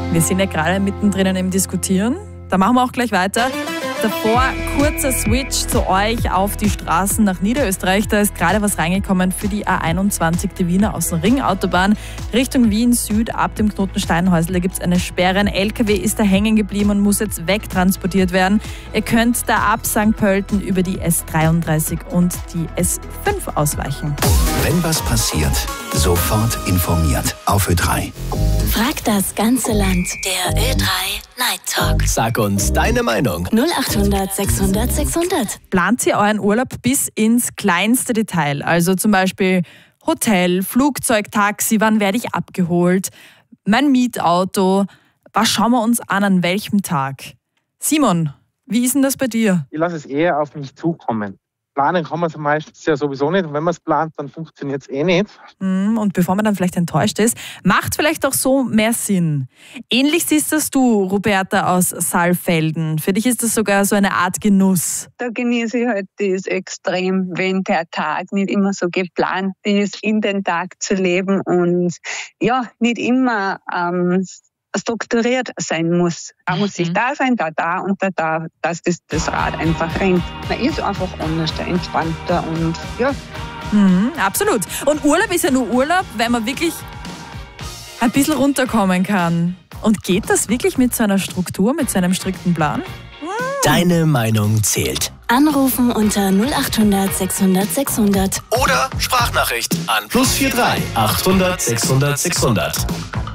Wir sind ja gerade mittendrin im Diskutieren. Da machen wir auch gleich weiter. Davor kurzer Switch zu euch auf die Straßen nach Niederösterreich. Da ist gerade was reingekommen für die A21, die Wiener Außenringautobahn Richtung Wien Süd ab dem Knoten Steinhäusl. Da gibt es eine Sperre. Ein LKW ist da hängen geblieben und muss jetzt wegtransportiert werden. Ihr könnt da ab St. Pölten über die S33 und die S5 ausweichen. Wenn was passiert, sofort informiert auf Ö3. Frag das ganze Land. Der Ö3 Night Talk. Sag uns deine Meinung. 0800 600 600. Plant ihr euren Urlaub bis ins kleinste Detail? Also zum Beispiel Hotel, Flugzeug, Taxi, wann werde ich abgeholt? Mein Mietauto. Was schauen wir uns an welchem Tag? Simon, wie ist denn das bei dir? Ich lasse es eher auf mich zukommen. Planen kann man es meistens ja sowieso nicht. Und wenn man es plant, dann funktioniert es eh nicht. Und bevor man dann vielleicht enttäuscht ist, macht vielleicht auch so mehr Sinn. Ähnlich siehst das du, Roberta aus Saalfelden. Für dich ist das sogar so eine Art Genuss. Da genieße ich halt das extrem, wenn der Tag nicht immer so geplant ist, in den Tag zu leben und ja, nicht immer strukturiert sein muss. Da muss ich da sein, da und da, dass das Rad einfach rennt. Man ist einfach anders, entspannter und ja. Absolut. Und Urlaub ist ja nur Urlaub, wenn man wirklich ein bisschen runterkommen kann. Und geht das wirklich mit so einer Struktur, mit so einem strikten Plan? Deine Meinung zählt. Anrufen unter 0800 600 600. Oder Sprachnachricht an +43 800 600 600.